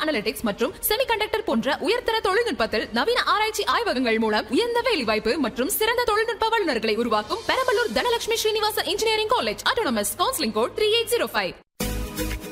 Analytics மற்றும் semiconductor போன்ற உயர்தர தொழில்நுட்பத்தில் நவீன ஆராய்ச்சி ஆய்வகங்கள் மூலம் உயர்ந்த வேலைவாய்ப்பு மற்றும் சிறந்த தொழில்நுட்ப வல்லுநர்களை உருவாக்கும் Perambalur Dhanalakshmi Srinivasan engineering college autonomous. Counselling code 3805.